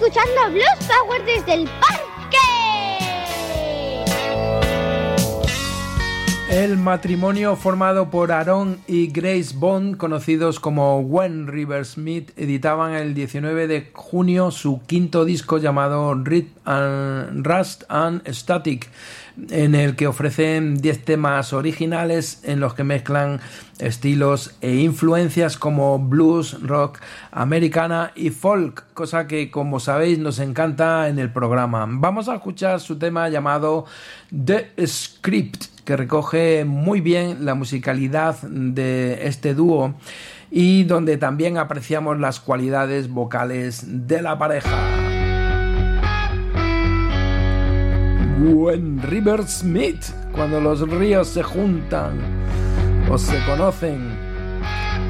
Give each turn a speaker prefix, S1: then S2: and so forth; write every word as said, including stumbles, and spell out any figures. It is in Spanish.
S1: escuchando Blues Power desde el parque.
S2: El matrimonio formado por Aaron y Grace Bond, conocidos como When Rivers Meet, editaban el diecinueve de junio su quinto disco llamado Rhythm and Rust and Static, en el que ofrecen diez temas originales en los que mezclan estilos e influencias como blues, rock, americana y folk, cosa que, como sabéis, nos encanta en el programa. Vamos a escuchar su tema llamado The Script, que recoge muy bien la musicalidad de este dúo y donde también apreciamos las cualidades vocales de la pareja. When Rivers Meet, cuando los ríos se juntan o se conocen.